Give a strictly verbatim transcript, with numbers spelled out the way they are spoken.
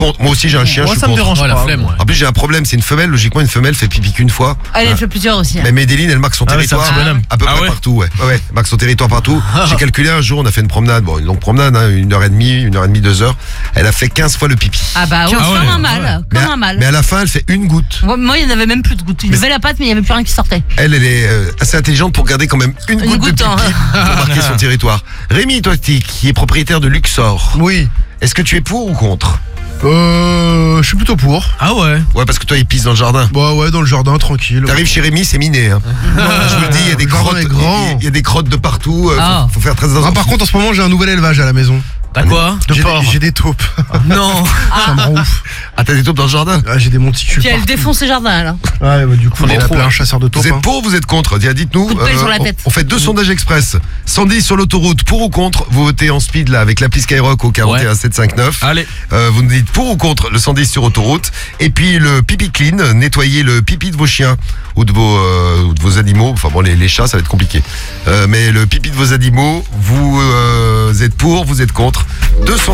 Contre. Moi aussi j'ai un chien, Moi je suis ça me contre. dérange Ouais, la pas. flemme, ouais. En plus j'ai un problème, c'est une femelle. Logiquement une femelle fait pipi qu'une fois. Elle en fait plusieurs aussi. hein. Mais Medellin, elle marque son Ah ouais, c'est un territoire petit bonhomme. à peu Ah près ouais partout, ouais. ouais, ouais. Elle marque son territoire partout. J'ai calculé un jour, on a fait une promenade, bon, une longue promenade, hein, une heure et demie, une heure et demie, deux heures. Elle a fait quinze fois le pipi. Ah bah ouais, Ah comme ouais, un ouais. mâle, mais, comme à, un mâle. mais à la fin, elle fait une goutte. Moi, moi, il n'y en avait même plus de gouttes. Il Mais levait la patte, mais il n'y avait plus rien qui sortait. Elle, elle est euh, assez intelligente pour garder quand même une, Une goutte, goutte, de pipi hein. pour marquer son territoire. Rémi, toi qui qui est propriétaire de Luxor, Oui. est-ce que tu es pour ou contre? Euh, je suis plutôt pour. Ah ouais. Ouais, parce que toi, il pisse dans le jardin. Bah ouais, dans le jardin, tranquille. T'arrives chez Rémi, c'est miné. Hein. Je vous le dis, il y a des Le jardin crottes, est grand. il y a des crottes de partout. euh, Ah. faut, faut faire très attention. Ah, par contre, en ce moment, j'ai un nouvel élevage à la maison. T'as quoi? J'ai des, porc. j'ai des taupes. Non. Ça me rend ouf. Ah, t'as des taupes dans le jardin? Ah, j'ai des monticules. Puis elle partout. défonce ses jardins, là. Ouais, bah, du coup, Faut les on a trouver. appelé un chasseur de taupes. Vous êtes hein. pour ou vous êtes contre? Tiens, dites-nous. Coup de pelle sur la on, tête. on fait deux sondages express. Sandy sur l'autoroute, pour ou contre? Vous votez en speed là avec l'appli Skyrock au quarante et un sept cent cinquante-neuf. Allez. Euh, vous nous dites pour ou contre le cent dix sur autoroute. Et puis le pipi clean, nettoyer le pipi de vos chiens ou de vos, euh, ou de vos animaux. Enfin bon, les, les chats, ça va être compliqué. Euh, mais le pipi de vos animaux, vous euh, êtes pour, vous êtes contre. deux